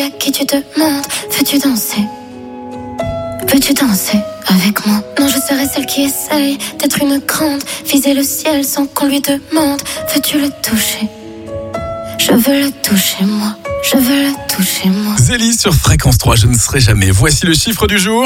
À qui tu demandes, veux-tu danser? Veux-tu danser avec moi? Non, je serai celle qui essaye d'être une grande, viser le ciel sans qu'on lui demande. Veux-tu le toucher? Je veux le toucher moi, je veux le toucher moi. Zélie sur Fréquence 3, je ne serai jamais. Voici le chiffre du jour.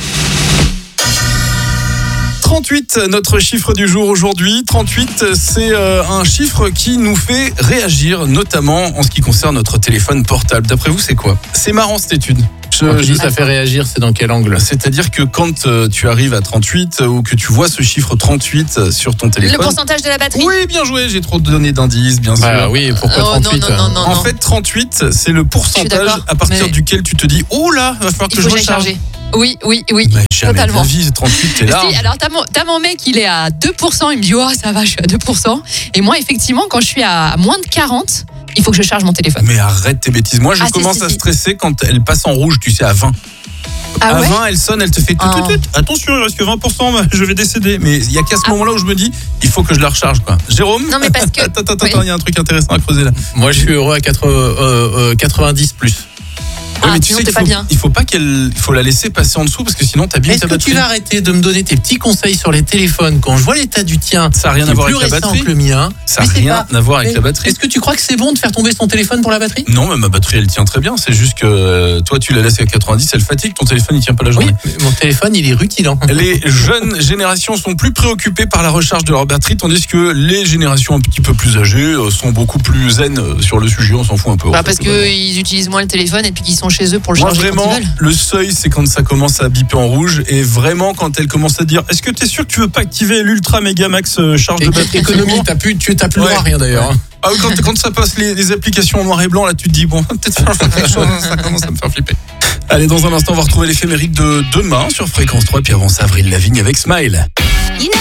38, notre chiffre du jour aujourd'hui. 38, c'est un chiffre qui nous fait réagir, notamment en ce qui concerne notre téléphone portable. D'après vous, c'est quoi? C'est marrant cette étude. Quand tu dis ça fait réagir, c'est dans quel angle? C'est-à-dire que quand tu arrives à 38 ou que tu vois ce chiffre 38 sur ton téléphone... Le pourcentage de la batterie? Oui, bien joué, j'ai trop donné d'indices, bien sûr. Ah oui, pourquoi 38? Non. En fait, 38, c'est le pourcentage à partir duquel tu te dis « Oh là, va falloir que je recharge ». Oui, Mais jamais totalement. de la vie, 38, t'es là. Si, alors t'as mon mec, il est à 2%, il me dit oh ça va, je suis à 2%. Et moi effectivement, quand je suis à moins de 40, il faut que je charge mon téléphone. Mais arrête tes bêtises. Moi, je commence à stresser quand elle passe en rouge, tu sais, à 20. Ah à ouais 20, elle sonne, elle te fait tout. Attention, il reste que 20%, je vais décéder. Mais il y a qu'à ce moment-là où je me dis, il faut que je la recharge, quoi. Jérôme? Non mais parce que... Attends, il y a un truc intéressant à creuser là. Moi, je suis heureux à 90 plus. Ouais, mais tu sais t'es pas bien. il faut pas il faut la laisser passer en dessous parce que sinon t'abîmes Est-ce ta que batterie. tu vas arrêter de me donner tes petits conseils sur les téléphones quand je vois l'état du tien? Ça n'a rien à voir avec la batterie. Que le mien. Ça n'a rien à voir avec la batterie. Est-ce que tu crois que c'est bon de faire tomber son téléphone pour la batterie? Non, mais ma batterie elle tient très bien. C'est juste que toi tu la laisses à 90, elle fatigue, ton téléphone il tient pas la journée. Oui, mais mon téléphone il est rutilant. Les jeunes générations sont plus préoccupées par la recharge de leur batterie, tandis que les générations un petit peu plus âgées sont beaucoup plus zen sur le sujet. On s'en fout un peu. Parce qu'ils utilisent moins le téléphone et puis qu'ils sont chez eux pour le Moi, charger vraiment, quand ils veulent. le seuil, c'est quand ça commence à biper en rouge. Et vraiment, quand elle commence à dire est-ce que tu es sûr que tu veux pas activer l'Ultra Méga Max charge de batterie Économie, tu t'as plus le droit à rien d'ailleurs. Ah, quand ça passe les applications en noir et blanc, là, tu te dis bon, peut-être faire quelque chose, ça commence à me faire flipper. Allez, dans un instant, on va retrouver l'éphéméride de demain sur Fréquence 3. Puis avant ça, Avril Lavigne avec Smile.